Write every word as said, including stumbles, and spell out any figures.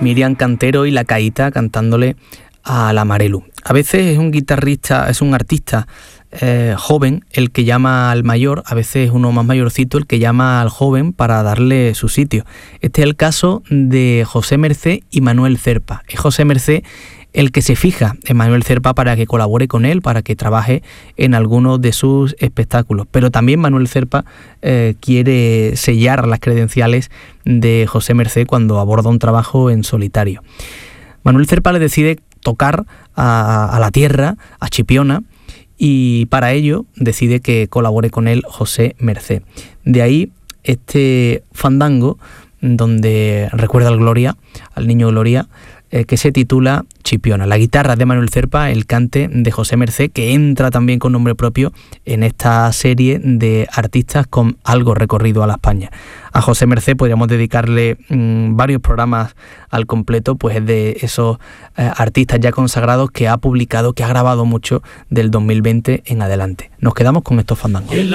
Miriam Cantero y La Caíta cantándole a la Marelu. A veces es un guitarrista, es un artista eh, joven el que llama al mayor, a veces es uno más mayorcito el que llama al joven para darle su sitio. Este es el caso de José Mercé y Manuel Cerpa. Es José Mercé el que se fija en Manuel Cerpa para que colabore con él, para que trabaje en algunos de sus espectáculos. Pero también Manuel Cerpa eh, quiere sellar las credenciales de José Mercé cuando aborda un trabajo en solitario. Manuel Cerpa le decide tocar a, a la tierra, a Chipiona, y para ello decide que colabore con él José Mercé. De ahí este fandango donde recuerda al Gloria, al niño Gloria, eh, que se titula Chipiona. La guitarra de Manuel Cerpa, el cante de José Mercé, que entra también con nombre propio en esta serie de artistas con algo recorrido a la España. A José Mercé podríamos dedicarle mmm, varios programas al completo, pues es de esos eh, artistas ya consagrados que ha publicado, que ha grabado mucho del dos mil veinte en adelante. Nos quedamos con estos fandangos.